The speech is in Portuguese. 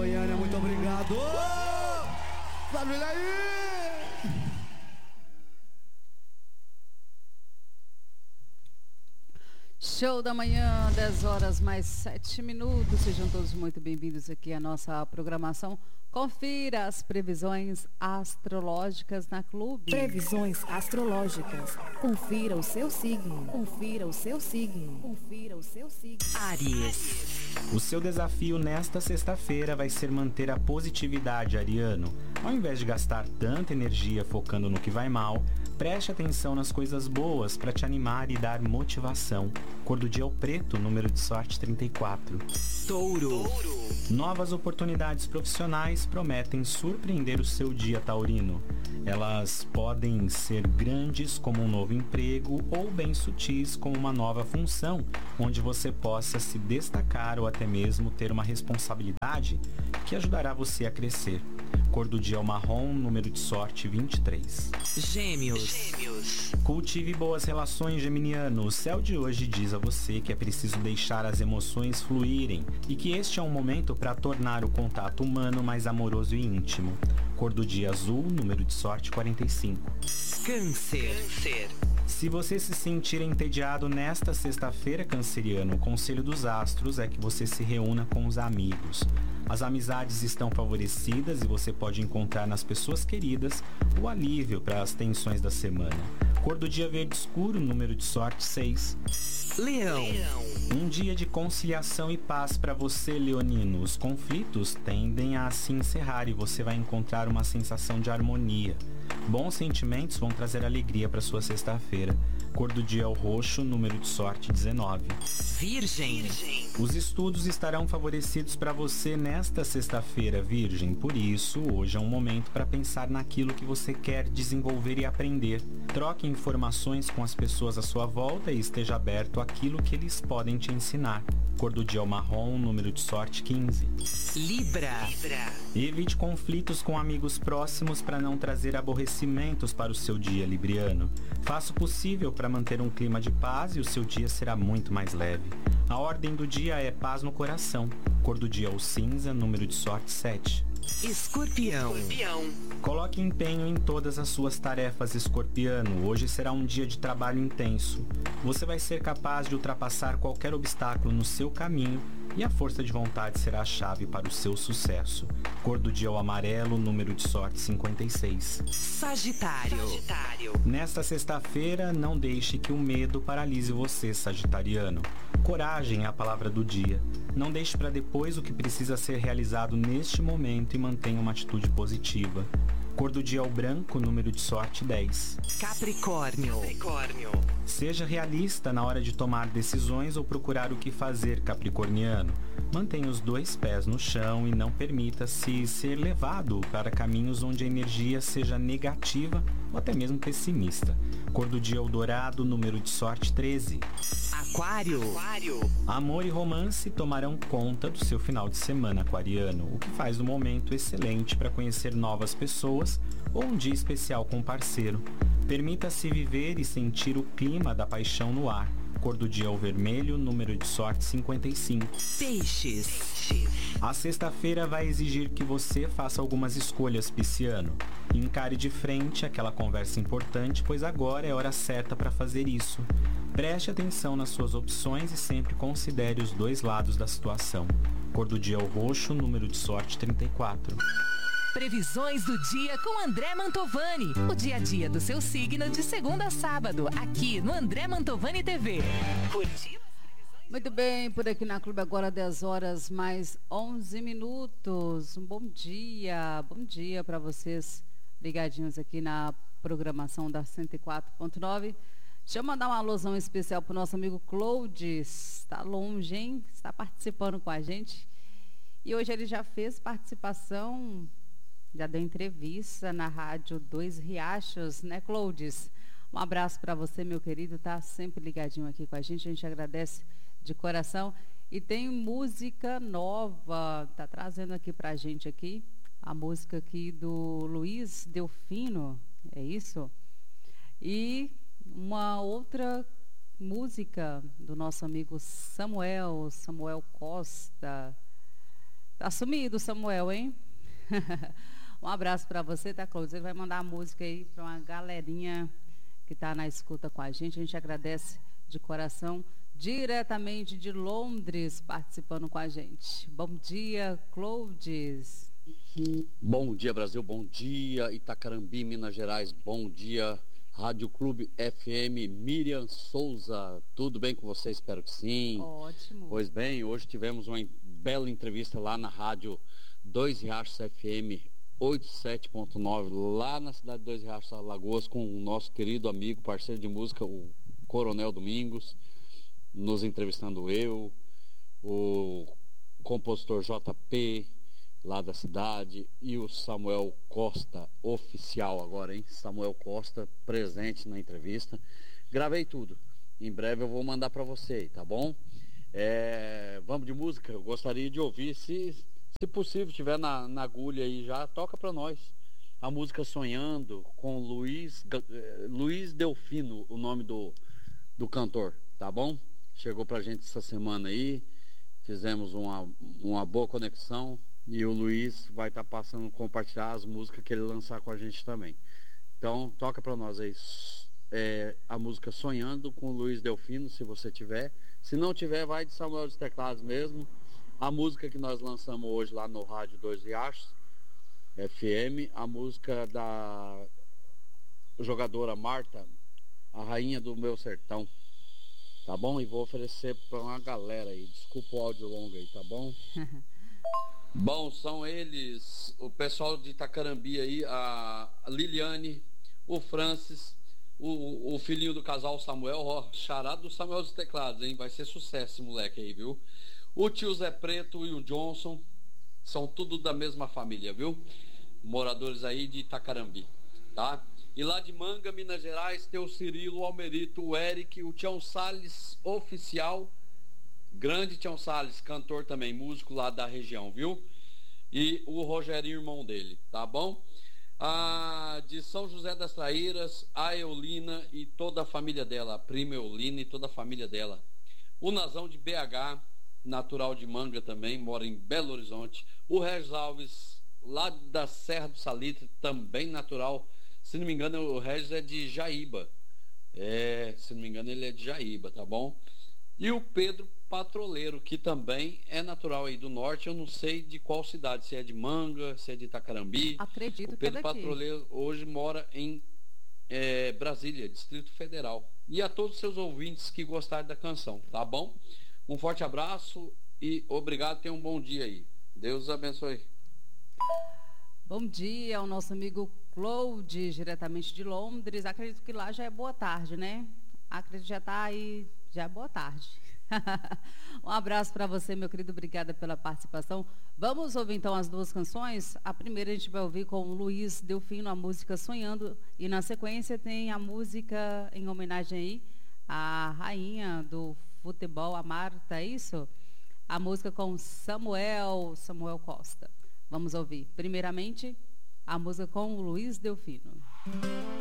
Goiânia, muito obrigado. Família aí! Show da manhã, 10 horas mais 7 minutos. Sejam todos muito bem-vindos aqui à nossa programação. Confira as previsões astrológicas na Clube. Previsões astrológicas. Confira o seu signo. Confira o seu signo. Confira o seu signo. Áries. O seu desafio nesta sexta-feira vai ser manter a positividade, ariano. Ao invés de gastar tanta energia focando no que vai mal, preste atenção nas coisas boas para te animar e dar motivação. Cor do dia é o preto, número de sorte 34. Touro. Novas oportunidades profissionais prometem surpreender o seu dia, taurino. Elas podem ser grandes, como um novo emprego, ou bem sutis, como uma nova função, onde você possa se destacar ou até mesmo ter uma responsabilidade que ajudará você a crescer. Cor do dia é o marrom, número de sorte 23. Gêmeos. Cultive boas relações, geminiano. O céu de hoje diz a você que é preciso deixar as emoções fluírem e que este é um momento para tornar o contato humano mais amoroso e íntimo. Cor do dia azul, número de sorte 45. Câncer. Se você se sentir entediado nesta sexta-feira, canceriano, o conselho dos astros é que você se reúna com os amigos. As amizades estão favorecidas e você pode encontrar nas pessoas queridas o alívio para as tensões da semana. Cor do dia verde escuro, número de sorte 6. Leão. Um dia de conciliação e paz para você, leonino. Os conflitos tendem a se encerrar e você vai encontrar uma sensação de harmonia. Bons sentimentos vão trazer alegria para sua sexta-feira. Cor do dia é o roxo, número de sorte 19. Virgem. Os estudos estarão favorecidos para você nesta sexta-feira, Virgem. Por isso, hoje é um momento para pensar naquilo que você quer desenvolver e aprender. Troque informações com as pessoas à sua volta e esteja aberto àquilo que eles podem te ensinar. Cor do dia é o marrom, número de sorte 15. Libra. Evite conflitos com amigos próximos para não trazer aborrecimentos para o seu dia, libriano. Faça o possível para manter um clima de paz e o seu dia será muito mais leve. A ordem do dia é paz no coração. Cor do dia é o cinza, número de sorte 7. Escorpião. Coloque empenho em todas as suas tarefas, escorpiano. Hoje será um dia de trabalho intenso. Você vai ser capaz de ultrapassar qualquer obstáculo no seu caminho e a força de vontade será a chave para o seu sucesso. Cor do dia é o amarelo, número de sorte 56. Sagitário. Nesta sexta-feira, não deixe que o medo paralise você, sagitariano. Coragem é a palavra do dia. Não deixe para depois o que precisa ser realizado neste momento e mantenha uma atitude positiva. Cor do dia é o branco, número de sorte 10. Capricórnio. Seja realista na hora de tomar decisões ou procurar o que fazer, capricorniano. Mantenha os dois pés no chão e não permita-se ser levado para caminhos onde a energia seja negativa ou até mesmo pessimista. Cor do dia é o dourado, número de sorte 13. Aquário. Amor e romance tomarão conta do seu final de semana, aquariano, o que faz do momento excelente para conhecer novas pessoas ou um dia especial com um parceiro. Permita-se viver e sentir o clima da paixão no ar. Cor do dia é o vermelho, número de sorte 55. Peixes. A sexta-feira vai exigir que você faça algumas escolhas, pisciano. Encare de frente aquela conversa importante, pois agora é hora certa para fazer isso. Preste atenção nas suas opções e sempre considere os dois lados da situação. Cor do dia é o roxo, número de sorte 34. Previsões do dia com André Mantovani. O dia a dia do seu signo de segunda a sábado, aqui no André Mantovani TV. Muito bem, por aqui na Clube agora 10 horas mais 11 minutos. Um bom dia para vocês ligadinhos aqui na programação da 104.9. Deixa eu mandar uma alusão especial pro nosso amigo Cloudes. Está longe, hein? Está participando com a gente. E hoje ele já fez participação, já deu entrevista na Rádio Dois Riachos, né, Cloudes? Um abraço para você, meu querido, tá sempre ligadinho aqui com a gente agradece de coração. E tem música nova, tá trazendo aqui pra gente aqui, a música aqui do Luiz Delfino, é isso? E uma outra música do nosso amigo Samuel Costa, Tá sumido o Samuel, hein? Um abraço para você, tá, Cláudio? Ele vai mandar a música aí para uma galerinha que tá na escuta com a gente. A gente agradece de coração, diretamente de Londres, participando com a gente. Bom dia, Cloudes. Bom dia, Brasil. Bom dia, Itacarambi, Minas Gerais. Bom dia, Rádio Clube FM. Miriam Souza, tudo bem com você? Espero que sim. Ótimo. Pois bem, hoje tivemos uma bela entrevista lá na Rádio 2 Riachos FM 87.9, lá na cidade de 2 Riachos, Alagoas, com o nosso querido amigo, parceiro de música, o Coronel Domingos, nos entrevistando eu, o compositor JP, lá da cidade, e o Samuel Costa, oficial agora, hein? Samuel Costa, presente na entrevista. Gravei tudo. Em breve eu vou mandar para você, tá bom? Vamos de música? Eu gostaria de ouvir, se possível, estiver na agulha aí já, toca para nós. A música Sonhando, com Luiz Delfino, o nome do cantor, tá bom? Chegou pra gente essa semana aí, fizemos uma boa conexão. E o Luiz vai estar passando, compartilhar as músicas que ele lançar com a gente também. Então, toca para nós aí a música Sonhando com o Luiz Delfino, se você tiver. Se não tiver, vai de Samuel dos Teclados mesmo. A música que nós lançamos hoje lá no Rádio 2 Riachos FM, a música da jogadora Marta, a rainha do meu sertão. Tá bom? E vou oferecer para uma galera aí. Desculpa o áudio longo aí, tá bom? Bom, são eles, o pessoal de Itacarambi aí, a Liliane, o Francis, o filhinho do casal Samuel, ó, charado do Samuel dos Teclados, hein? Vai ser sucesso esse moleque aí, viu? O tio Zé Preto e o Johnson, são tudo da mesma família, viu? Moradores aí de Itacarambi, tá? E lá de Manga, Minas Gerais, tem o Cirilo, o Almerito, o Eric, o Tião Salles, oficial, grande Tião Salles, cantor também, músico lá da região, viu? E o Rogerinho, irmão dele, tá bom? De São José das Traíras, a Eulina e toda a família dela, a prima Eulina e toda a família dela. O Nazão de BH, natural de Manga também, mora em Belo Horizonte. O Regis Alves, lá da Serra do Salitre, também natural. Se não me engano, o Regis é de Jaíba. Se não me engano, ele é de Jaíba, tá bom? E o Pedro Patroleiro, que também é natural aí do norte, eu não sei de qual cidade, se é de Manga, se é de Itacarambi. Acredito o que é Pedro daqui. Patroleiro hoje mora em Brasília, Distrito Federal. E a todos os seus ouvintes que gostaram da canção, tá bom? Um forte abraço e obrigado, tenha um bom dia aí. Deus abençoe. Bom dia ao nosso amigo Claude, diretamente de Londres. Acredito que lá já é boa tarde, né? Acredito que já está aí, já é boa tarde. Um abraço para você, meu querido, obrigada pela participação. Vamos ouvir então as duas canções. A primeira a gente vai ouvir com o Luiz Delfino, a música Sonhando, e na sequência tem a música em homenagem aí à rainha do futebol, a Marta, é isso? A música com Samuel Costa. Vamos ouvir primeiramente a música com o Luiz Delfino.